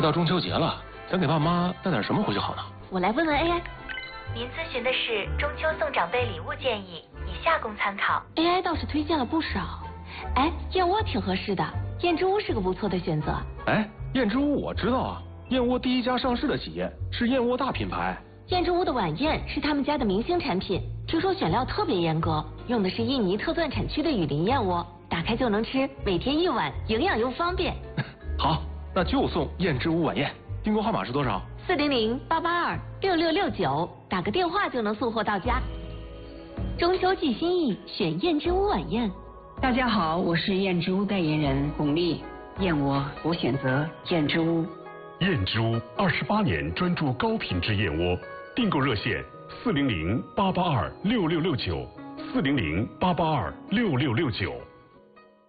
快到中秋节了，想给爸妈带点什么回去好呢？ 我来问问 AI。 您咨询的是中秋送长辈礼物建议，以下供参考。 AI 倒是推荐了不少。哎，燕窝挺合适的，燕之屋是个不错的选择。 哎，燕之屋我知道啊，燕窝第一家上市的企业是燕窝大品牌。 燕之屋的晚宴是他们家的明星产品，听说选料特别严格，用的是印尼特钻产区的雨林燕窝，打开就能吃，每天1碗，营养又方便。 好，那就送燕之屋晚宴，订购号码是多少 ？400-882-6669，打个电话就能送货到家。中秋寄心意，选燕之屋晚宴。 大家好，我是燕之屋代言人巩俐，燕窝我选择燕之屋。 燕之屋28年专注高品质燕窝，订购热线400-882-6669，400-882-6669。